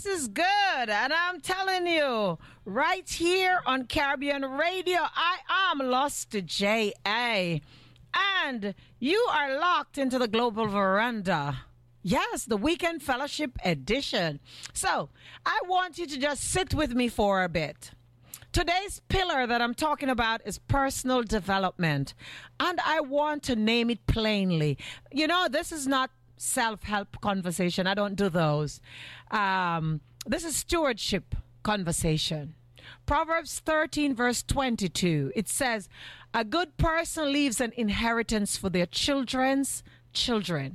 Jesus is good, and I'm telling you, right here on Caribbean Radio, I am Lost to J.A., and you are locked into the Global Veranda. Yes, the Weekend Fellowship Edition. So, I want you to just sit with me for a bit. Today's pillar that I'm talking about is personal development, and I want to name it plainly. You know, this is not self-help conversation. I don't do those. This is stewardship conversation. Proverbs 13 verse 22. It says, a good person leaves an inheritance for their children's children.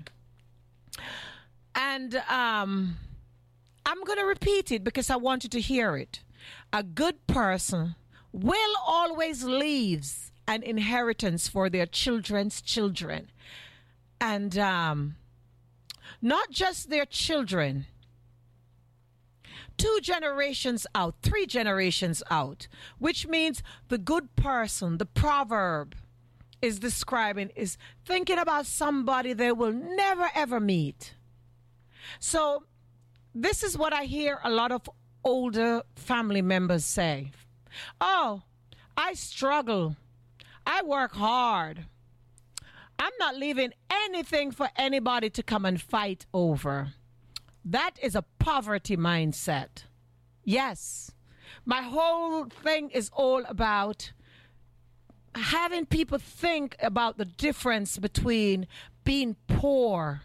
And I'm going to repeat it because I want you to hear it. A good person will always leave an inheritance for their children's children. And not just their children. 2 generations out, 3 generations out, which means the good person, the proverb is describing, is thinking about somebody they will never ever meet. So this is what I hear a lot of older family members say. Oh, I struggle. I work hard. I'm not leaving anything for anybody to come and fight over. That is a poverty mindset. Yes. My whole thing is all about having people think about the difference between being poor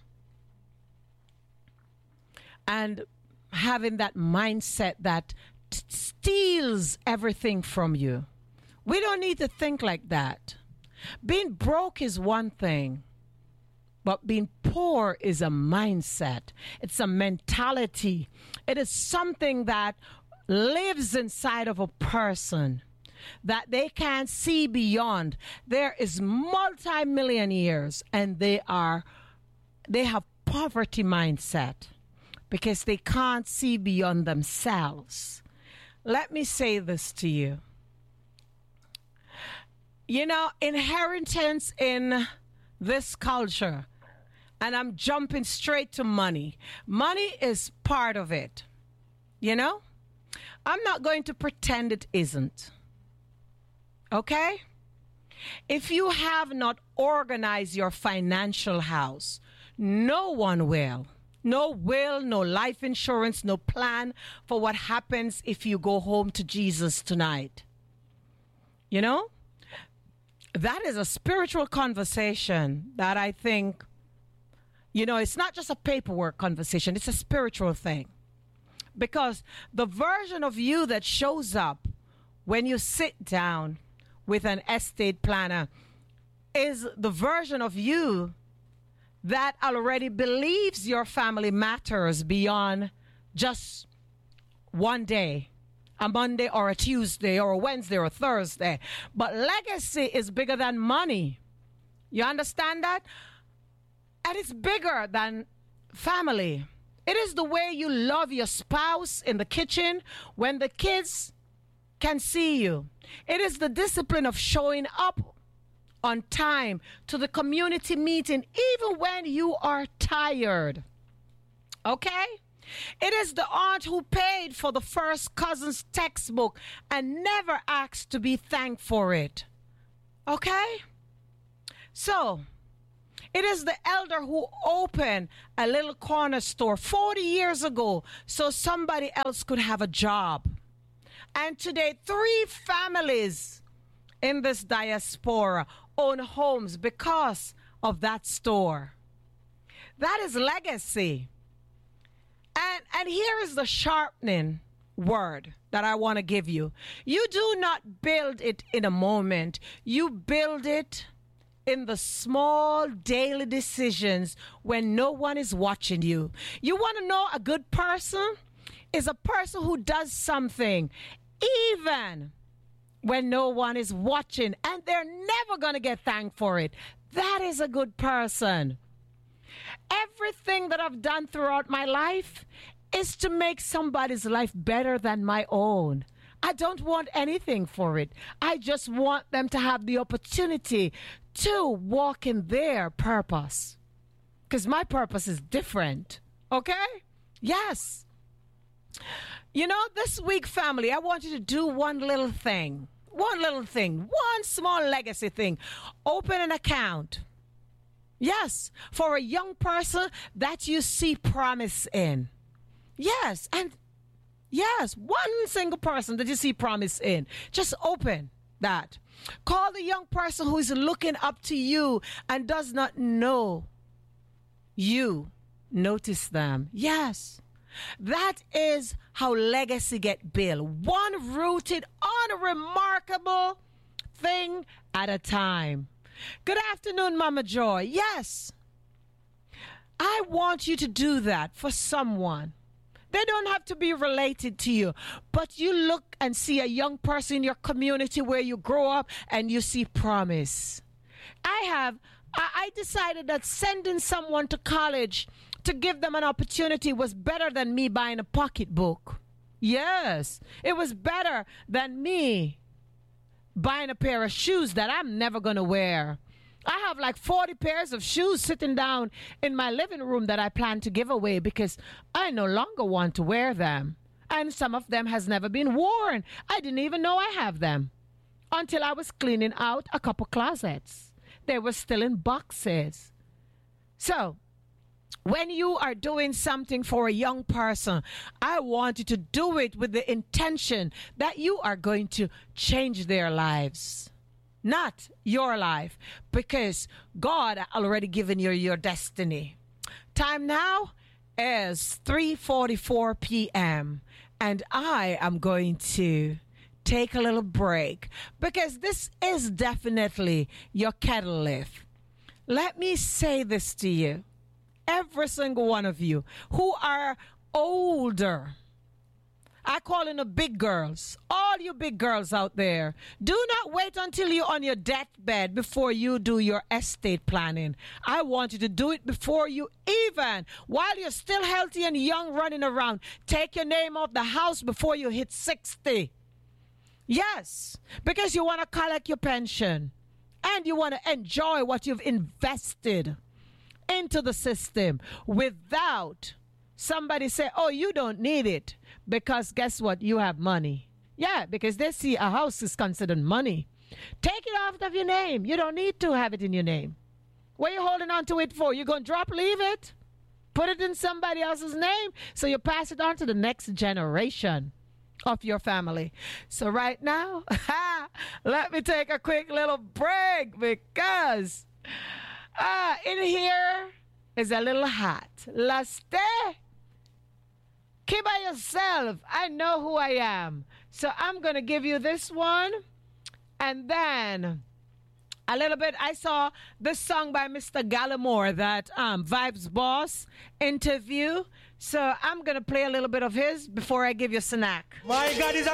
and having that mindset that steals everything from you. We don't need to think like that. Being broke is one thing, but being poor is a mindset. It's a mentality. It is something that lives inside of a person that they can't see beyond. There is multi-millionaires and they have poverty mindset because they can't see beyond themselves. Let me say this to you. You know, inheritance in this culture, and I'm jumping straight to money. Money is part of it. You know? I'm not going to pretend it isn't. Okay? If you have not organized your financial house, no one will. No will, no life insurance, no plan for what happens if you go home to Jesus tonight. You know? That is a spiritual conversation that I think, you know, it's not just a paperwork conversation. It's a spiritual thing. Because the version of you that shows up when you sit down with an estate planner is the version of you that already believes your family matters beyond just one day. A Monday or a Tuesday or a Wednesday or a Thursday. But legacy is bigger than money. You understand that? And it's bigger than family. It is the way you love your spouse in the kitchen when the kids can see you. It is the discipline of showing up on time to the community meeting even when you are tired. Okay? It is the aunt who paid for the first cousin's textbook and never asked to be thanked for it. Okay? So, it is the elder who opened a little corner store 40 years ago so somebody else could have a job. And today, 3 families in this diaspora own homes because of that store. That is legacy. And here is the sharpening word that I want to give you. You do not build it in a moment. You build it in the small daily decisions when no one is watching you. You want to know a good person? Is a person who does something even when no one is watching and they're never going to get thanked for it. That is a good person. Everything that I've done throughout my life is to make somebody's life better than my own. I don't want anything for it. I just want them to have the opportunity to walk in their purpose. Because my purpose is different. Okay? Yes. You know, this week, family, I want you to do one little thing. One little thing. One small legacy thing. Open an account. Yes, for a young person that you see promise in. Yes, and yes, one single person that you see promise in. Just open that. Call the young person who is looking up to you and does not know you. Notice them. Yes. That is how legacy get built. One rooted on a remarkable thing at a time. Good afternoon, Mama Joy. Yes. I want you to do that for someone. They don't have to be related to you, but you look and see a young person in your community where you grow up and you see promise. I decided that sending someone to college to give them an opportunity was better than me buying a pocketbook. Yes, it was better than me buying a pair of shoes that I'm never going to wear. I have like 40 pairs of shoes sitting down in my living room that I plan to give away because I no longer want to wear them. And some of them has never been worn. I didn't even know I have them until I was cleaning out a couple closets. They were still in boxes. So, when you are doing something for a young person, I want you to do it with the intention that you are going to change their lives, not your life, because God already given you your destiny. Time now is 3:44 p.m. and I am going to take a little break because this is definitely your kettle lift. Let me say this to you. Every single one of you who are older, I call in the big girls, all you big girls out there, do not wait until you're on your deathbed before you do your estate planning. I want you to do it before you even, while you're still healthy and young running around. Take your name off the house before you hit 60. Yes, because you want to collect your pension and you want to enjoy what you've invested into the system without somebody say, oh, you don't need it because guess what? You have money. Yeah, because they see a house is considered money. Take it off of your name. You don't need to have it in your name. What are you holding on to it for? You're going to leave it? Put it in somebody else's name so you pass it on to the next generation of your family. So right now, let me take a quick little break because in here is a little hot. Laste, keep by yourself. I know who I am. So I'm going to give you this one. And then a little bit, I saw this song by Mr. Gallimore, that Vibes Boss interview. So I'm going to play a little bit of his before I give you a snack. My God, is a